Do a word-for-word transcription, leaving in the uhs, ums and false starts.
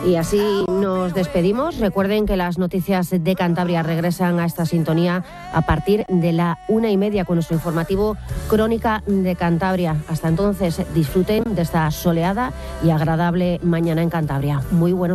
Y así nos despedimos. Recuerden que las noticias de Cantabria regresan a esta sintonía a partir de la una y media con nuestro informativo Crónica de Cantabria. Hasta entonces, disfruten de esta soleada y agradable mañana en Cantabria. Muy buenos